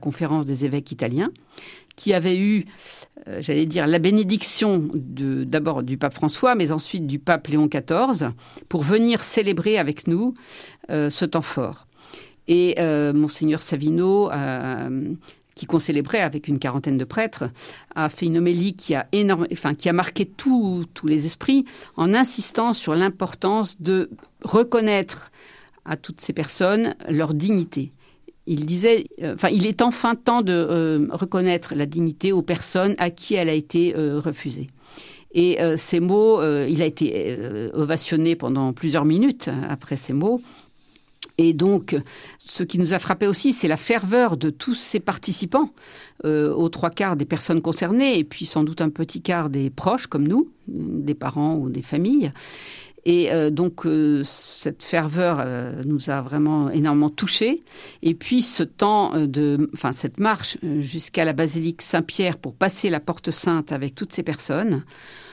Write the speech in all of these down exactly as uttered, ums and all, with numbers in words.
conférence des évêques italiens, qui avait eu, euh, j'allais dire, la bénédiction de, d'abord du pape François, mais ensuite du pape Léon quatorze, pour venir célébrer avec nous euh, ce temps fort. Et euh, Monseigneur Savino, euh, qui concélébrait avec une quarantaine de prêtres, a fait une homélie qui a, énorme, enfin, qui a marqué tous les esprits, en insistant sur l'importance de reconnaître à toutes ces personnes leur dignité. Il disait, euh, enfin, il est enfin temps de euh, reconnaître la dignité aux personnes à qui elle a été euh, refusée. Et euh, ces mots, euh, il a été euh, ovationné pendant plusieurs minutes après ces mots. Et donc, ce qui nous a frappé aussi, c'est la ferveur de tous ces participants, euh, aux trois quarts des personnes concernées, et puis sans doute un petit quart des proches comme nous, des parents ou des familles. Et euh, donc, euh, cette ferveur euh, nous a vraiment énormément touchés. Et puis, ce temps de, enfin, cette marche jusqu'à la basilique Saint-Pierre pour passer la porte sainte avec toutes ces personnes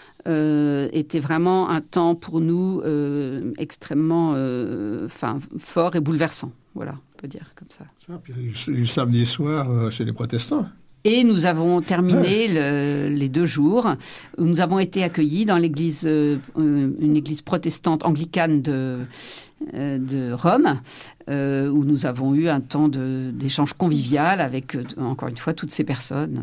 euh, était vraiment un temps pour nous euh, extrêmement, euh, enfin, fort et bouleversant. Voilà, on peut dire comme ça. Ça, puis le samedi soir, euh, chez les protestants. Et nous avons terminé le, les deux jours où nous avons été accueillis dans l'église, euh, une église protestante anglicane de, euh, de Rome, euh, où nous avons eu un temps de, d'échange convivial avec, euh, encore une fois, toutes ces personnes.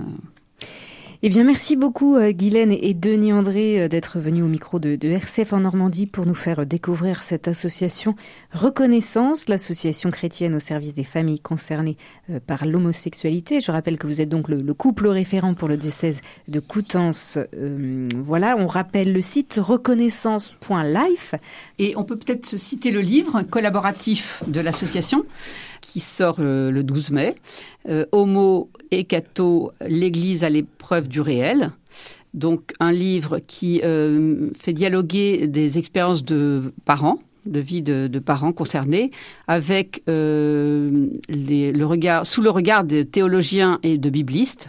Eh bien, merci beaucoup Guylaine et Denis André d'être venus au micro de, de R C F en Normandie pour nous faire découvrir cette association Reconnaissance, l'association chrétienne au service des familles concernées par l'homosexualité. Je rappelle que vous êtes donc le, le couple référent pour le diocèse de Coutances. Euh, voilà, on rappelle le site reconnaissance point life. Et on peut peut-être citer le livre collaboratif de l'association qui sort le, le douze mai. Euh, Homo et Catho, l'Église à l'épreuve du réel. Donc un livre qui euh, fait dialoguer des expériences de parents, de vie de, de parents concernés, avec euh, les, le regard, sous le regard de théologiens et de biblistes.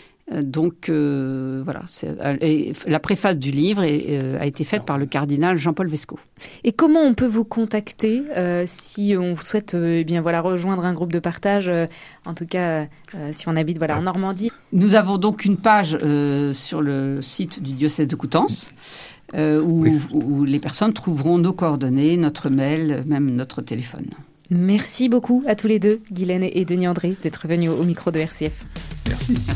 Donc euh, voilà, c'est, et la préface du livre est, euh, a été faite par le cardinal Jean-Paul Vesco. Et comment on peut vous contacter euh, si on souhaite euh, eh bien voilà rejoindre un groupe de partage, euh, en tout cas euh, si on habite voilà en Normandie? Nous avons donc une page euh, sur le site du diocèse de Coutances euh, où, oui. où les personnes trouveront nos coordonnées, notre mail, même notre téléphone. Merci beaucoup à tous les deux, Guylaine et Denis André, d'être venus au micro de R C F. Merci. Merci.